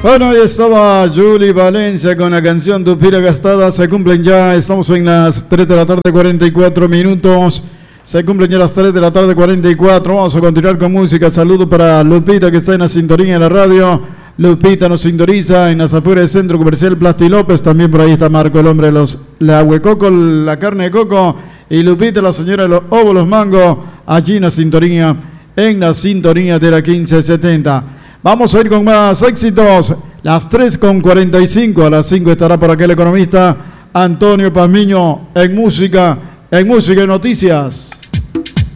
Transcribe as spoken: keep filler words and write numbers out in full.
Bueno, ahí estaba Julie Valencia con la canción Tu pila gastada. Se cumplen ya, estamos en las tres de la tarde, cuarenta y cuatro minutos. Se cumplen ya las tres de la tarde, cuarenta y cuatro. Vamos a continuar con música. Saludo para Lupita, que está en la sintonía de la radio. Lupita nos sintoniza en las afueras del Centro Comercial Plasto y López. También por ahí está Marco, el hombre de los, la huecoco, la carne de coco. Y Lupita, la señora de los óvulos mango, allí en la sintonía, en la sintonía de la quince setenta. Vamos a ir con más éxitos. Las tres con cuarenta y cinco. A las cinco estará por aquel economista Antonio Pazmiño en música, en música y noticias.